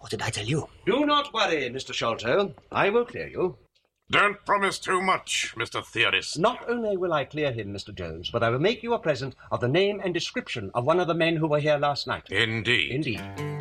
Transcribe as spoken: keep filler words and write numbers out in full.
What did I tell you? Do not worry, Mister Sholto. I will clear you. Don't promise too much, Mister Theorist. Not only will I clear him, Mister Jones, but I will make you a present of the name and description of one of the men who were here last night. Indeed. Indeed.